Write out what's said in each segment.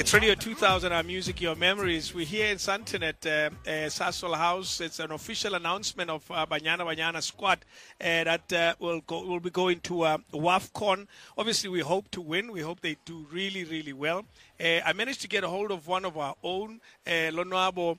It's Radio 2000, our music, your memories. We're here in Sandton at Sasol House. It's an official announcement of Banyana squad that will be going to WAFCON. Obviously, we hope to win. We hope they do really, really well. I managed to get a hold of one of our own, Lonwabo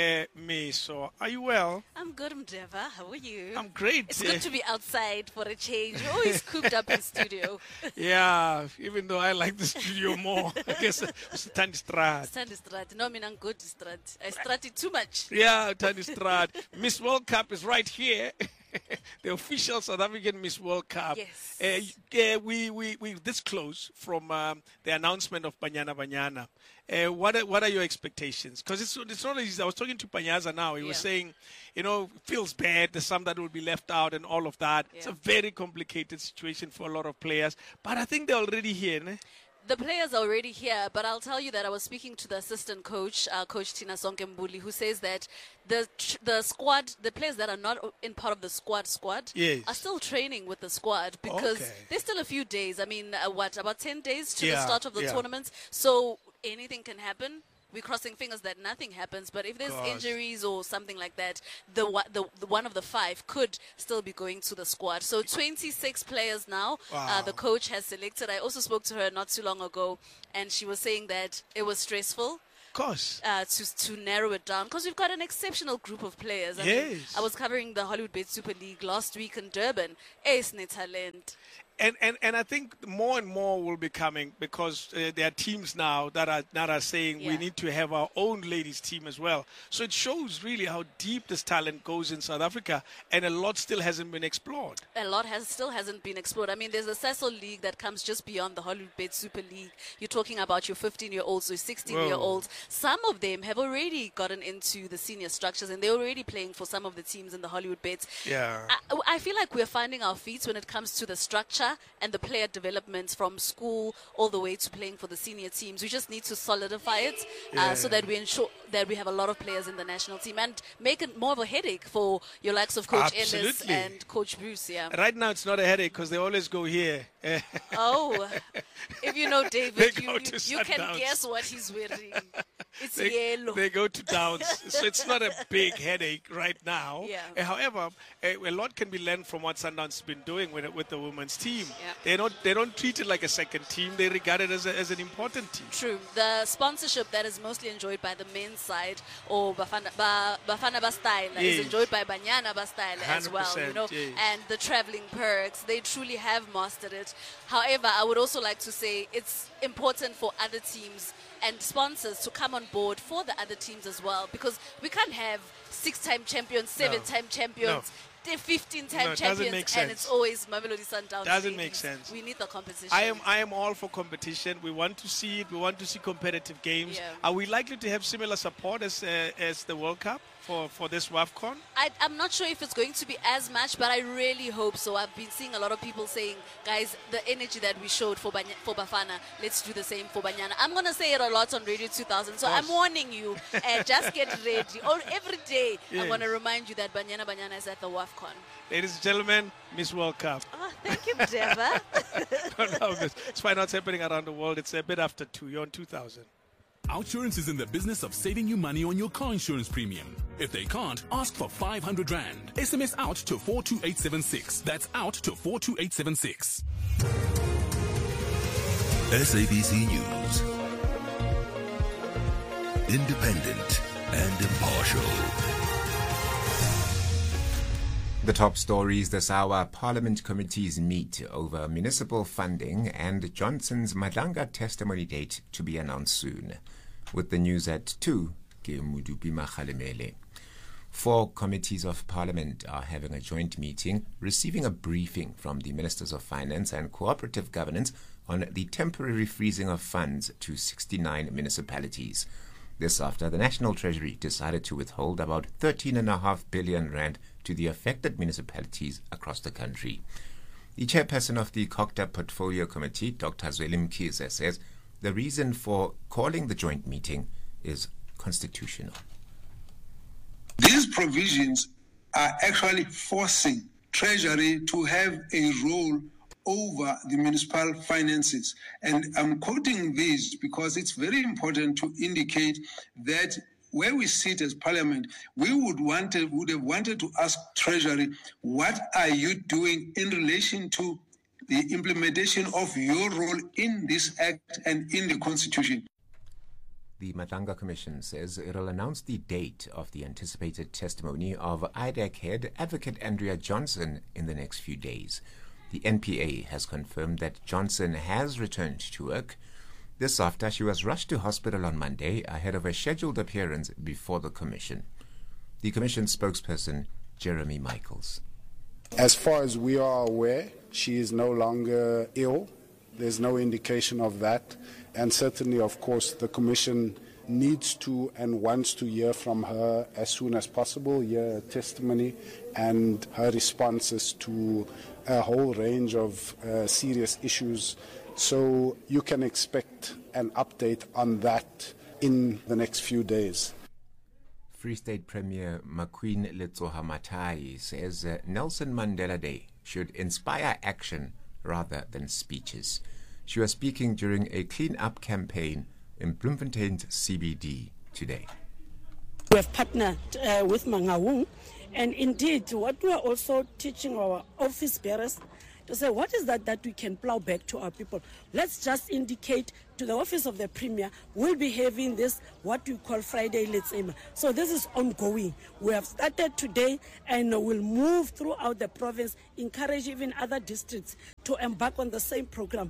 Meso. Are you well? I'm good, Mdeva. How are you? I'm great. It's good to be outside for a change. We're always cooped up in studio. Yeah, even though I like the studio more. I guess it's Tandistrat. Tandistrat. No, I mean, I'm good Strat. I stratted too much. Yeah, Tandistrat. Miss World Cup is right here. The official South African Miss World Cup. Yes. We this close from the announcement of Banyana. What are your expectations? Because it's not easy. I was talking to Panyaza now. He was saying, feels bad. There's some that will be left out and all of that. Yeah. It's a very complicated situation for a lot of players. But I think they're already here, ne? The players are already here, but I'll tell you that I was speaking to the assistant coach, Coach Tina Sonkembuli, who says that the squad, the players that are not in part of the squad, yes, are still training with the squad because there's still a few days. I mean, about 10 days to the start of the tournament. So anything can happen. We're crossing fingers that nothing happens, but if there's injuries or something like that, the one of the five could still be going to the squad. So 26 players now. Wow. The coach has selected. I also spoke to her not too long ago, and she was saying that it was stressful. Course. To narrow it down, because we've got an exceptional group of players. I mean, I was covering the Hollywood Bet Super League last week in Durban. Ace talent. And I think more and more will be coming because there are teams now that are saying we need to have our own ladies team as well. So it shows really how deep this talent goes in South Africa, and a lot still hasn't been explored. A lot still hasn't been explored. I mean, there's a Sasol League that comes just beyond the Hollywood Bet Super League. You're talking about your 15-year-olds, your 16-year-olds. Some of them have already gotten into the senior structures, and they're already playing for some of the teams in the Hollywood Bets. Yeah. I feel like we're finding our feet when it comes to the structure and the player development from school all the way to playing for the senior teams. We just need to solidify it so that we ensure that we have a lot of players in the national team and make it more of a headache for your likes of Coach Ellis and Coach Bruce. Yeah. Right now it's not a headache because they always go here. If you know David, you can guess what he's wearing. It's yellow. They go to Downs. So it's not a big headache right now. Yeah. However, a lot can be learned from what Sundowns has been doing with the women's team. Yeah. They don't treat it like a second team. They regard it as an important team. True. The sponsorship that is mostly enjoyed by the men's side, or Bafana Bastyle, is enjoyed by Banyana Bastyle as well. Yes. And the traveling perks, they truly have mastered it. However, I would also like to say it's important for other teams and sponsors to come on board for the other teams as well, because we can't have 6-time champions, 7-time champions. They're 15-time champions, and it's always Mamelodi Sundowns. Doesn't make sense. We need the competition. I am all for competition. We want to see it. We want to see competitive games. Yeah. Are we likely to have similar support as the World Cup for this WAFCON? I'm not sure if it's going to be as much, but I really hope so. I've been seeing a lot of people saying, guys, the energy that we showed for Bafana, let's do the same for Banyana. I'm going to say it a lot on Radio 2000, so I'm warning you, just get ready. Or every day, I'm going to remind you that Banyana is at the WAFCON. Ladies and gentlemen, Miss World Cup. Oh, thank you, Deva. Let's find out what's happening around the world. It's a bit after 2. You're on 2000. Outsurance is in the business of saving you money on your car insurance premium. If they can't, ask for 500 Rand. SMS out to 42876. That's out to 42876. SABC News. Independent and impartial. The top stories this hour: Parliament committees meet over municipal funding and Johnson's Madlanga testimony date to be announced soon. With the news at 2, ke Mudupi Makhalemele. 4 committees of Parliament are having a joint meeting, receiving a briefing from the Ministers of Finance and Cooperative Governance on the temporary freezing of funds to 69 municipalities. This after the National Treasury decided to withhold about 13.5 billion rand to the affected municipalities across the country. The chairperson of the COGTA Portfolio Committee, Dr. Zweli Mkhize, says the reason for calling the joint meeting is constitutional. These provisions are actually forcing Treasury to have a role over the municipal finances. And I'm quoting this because it's very important to indicate that where we sit as Parliament, we would have wanted to ask Treasury, what are you doing in relation to the implementation of your role in this Act and in the Constitution? The Madlanga Commission says it will announce the date of the anticipated testimony of IDEC head Advocate Andrea Johnson in the next few days. The NPA has confirmed that Johnson has returned to work. This after she was rushed to hospital on Monday ahead of a scheduled appearance before the Commission. The Commission spokesperson, Jeremy Michaels. As far as we are aware, she is no longer ill. There's no indication of that. And certainly, of course, the Commission needs to and wants to hear from her as soon as possible, hear her testimony and her responses to a whole range of serious issues. So you can expect an update on that in the next few days. Free State Premier Makwin Letsoha Matai says Nelson Mandela Day should inspire action rather than speeches. She was speaking during a clean-up campaign in Bloemfontein's CBD today. We have partnered with Mangaung, and indeed what we are also teaching our office bearers to say, what is that we can plow back to our people? Let's just indicate to the office of the Premier, we'll be having this, what we call Friday Let's Aim. So this is ongoing. We have started today and we'll move throughout the province, encourage even other districts to embark on the same program.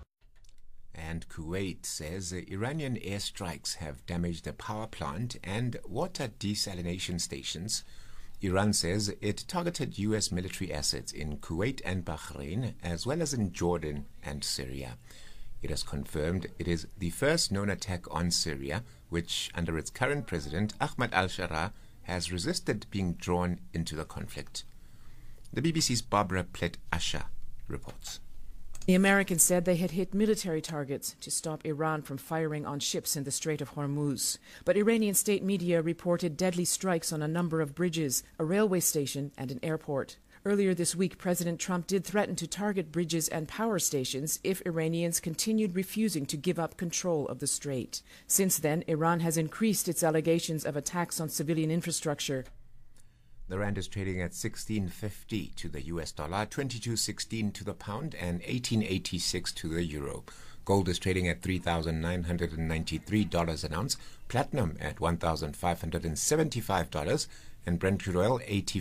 And Kuwait says Iranian airstrikes have damaged a power plant and water desalination stations. Iran says it targeted U.S. military assets in Kuwait and Bahrain, as well as in Jordan and Syria. It has confirmed it is the first known attack on Syria, which, under its current president, Ahmad al-Sharaa, has resisted being drawn into the conflict. The BBC's Barbara Plett-Asher reports. The Americans said they had hit military targets to stop Iran from firing on ships in the Strait of Hormuz. But Iranian state media reported deadly strikes on a number of bridges, a railway station, and an airport. Earlier this week, President Trump did threaten to target bridges and power stations if Iranians continued refusing to give up control of the strait. Since then, Iran has increased its allegations of attacks on civilian infrastructure. The rand is trading at 16.50 to the US dollar, 22.16 to the pound, and 18.86 to the euro. Gold is trading at $3,993 an ounce, platinum at $1,575, and Brent crude oil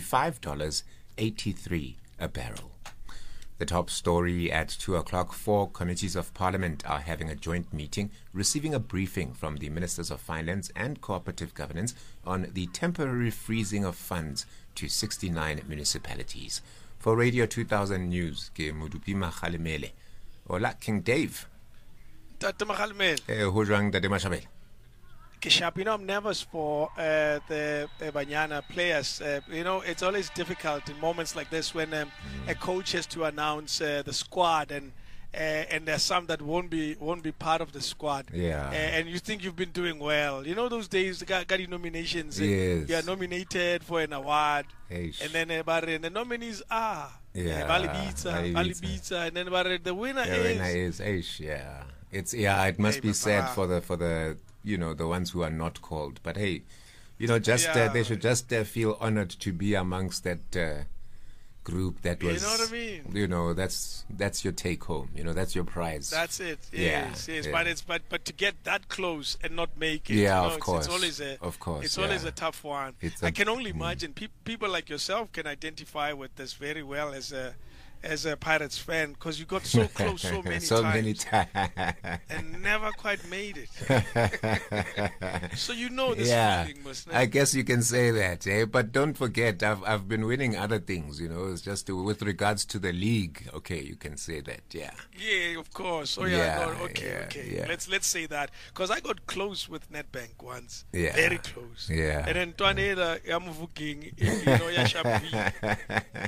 $85.83 a barrel. The top story at 2 o'clock, 4 committees of Parliament are having a joint meeting, receiving a briefing from the Ministers of Finance and Cooperative Governance on the temporary freezing of funds to 69 municipalities. For Radio 2000 News, ke Modupima Khalemele. Hola, King Dave. Tate Makhalemele. Ho jwang Tate Mashabela? I'm nervous for the Banyana players. It's always difficult in moments like this when a coach has to announce the squad, and there's some that won't be part of the squad. Yeah. And you think you've been doing well. You know those days, got your nominations. Yes. You are nominated for an award. Eish. And then the nominees are Balibitsa, and then the winner is Eish. Yeah. It must be sad for the the ones who are not called. But hey, they should just feel honored to be amongst that group that was, you know what I mean? That's your take home. That's your prize. That's it. Yes. Yeah. But to get that close and not make it. Yeah, of course. It's always a tough one. I can only imagine people like yourself can identify with this very well as a Pirates fan, because you got so close so many times and never quite made it. So this feeling, mustn't it? I guess you can say that, but don't forget, I've been winning other things, it's just with regards to the league. Okay, you can say that, yeah, of course. Okay. Let's say that, because I got close with Nedbank once, very close, and then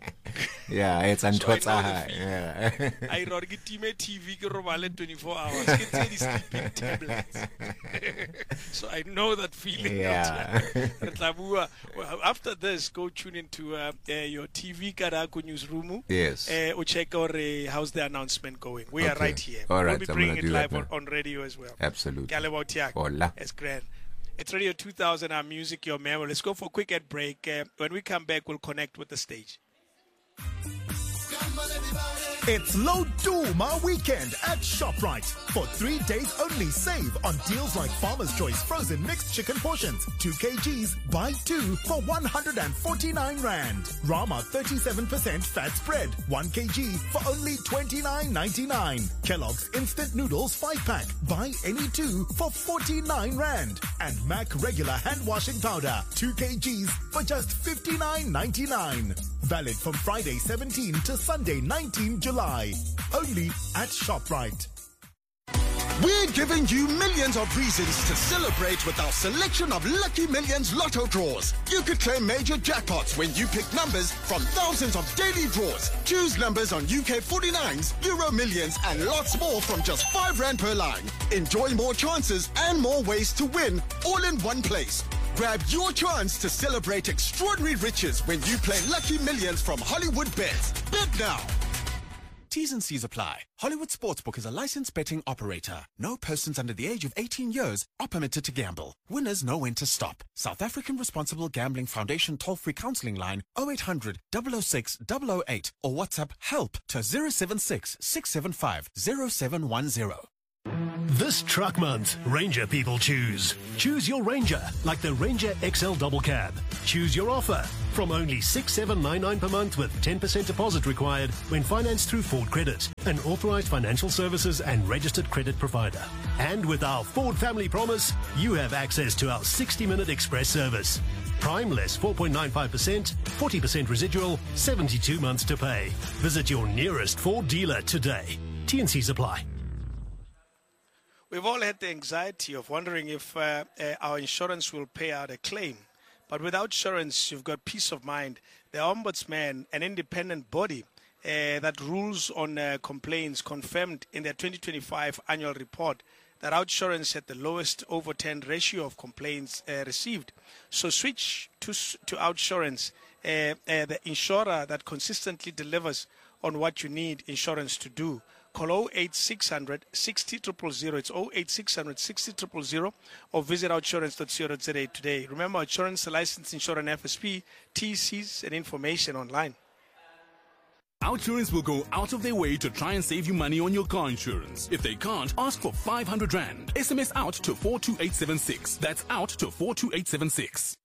Yeah, it's on Twitter. I wrote TV 24 hours. It's sleeping tablets. So I know that feeling. Yeah. After this, go tune into your TV Karako newsroom. Yes. Or check how's the announcement going. We are right here. All right, we'll be bringing it live on radio as well. Absolutely. Hola. It's grand. It's Radio 2000, our music, your memory. Let's go for a quick ad break. When we come back, we'll connect with the stage. It's Low Duma weekend at ShopRite. For 3 days only, save on deals like Farmer's Choice frozen mixed chicken portions, 2 kgs, buy 2 for 149 Rand. Rama 37% fat spread, 1 kg for only 29.99. Kellogg's instant noodles 5-pack, buy any 2 for 49 Rand. And Mac regular hand washing powder, 2 kgs for just 59.99. Valid from Friday 17 to Sunday 19 July. Only at ShopRite. We're giving you millions of reasons to celebrate with our selection of Lucky Millions Lotto draws. You could claim major jackpots when you pick numbers from thousands of daily draws. Choose numbers on UK 49s, Euro Millions, and lots more from just 5 Rand per line. Enjoy more chances and more ways to win, all in one place. Grab your chance to celebrate extraordinary riches when you play Lucky Millions from Hollywood Bets. Bet now. T's and C's apply. Hollywood Sportsbook is a licensed betting operator. No persons under the age of 18 years are permitted to gamble. Winners know when to stop. South African Responsible Gambling Foundation toll-free counseling line 0800 006 008 or WhatsApp HELP to 076 675 0710. This truck month, Ranger people choose. Choose your Ranger, like the Ranger XL Double Cab. Choose your offer from only $6,799 per month with 10% deposit required when financed through Ford Credit, an authorized financial services and registered credit provider. And with our Ford Family Promise, you have access to our 60-minute express service. Prime less 4.95%, 40% residual, 72 months to pay. Visit your nearest Ford dealer today. T&Cs apply. We've all had the anxiety of wondering if our insurance will pay out a claim. But without insurance, you've got peace of mind. The Ombudsman, an independent body that rules on complaints, confirmed in their 2025 annual report that OUTsurance had the lowest overturned ratio of complaints received. So switch to OUTsurance, the insurer that consistently delivers on what you need insurance to do. Call 08600 60 000. It's 08600 60 000 or visit outsurance.co.za today. Remember, Outsurance, a licensed insurer and FSP, TCs and information online. OUTsurance will go out of their way to try and save you money on your car insurance. If they can't, ask for 500 Rand. SMS out to 42876. That's out to 42876.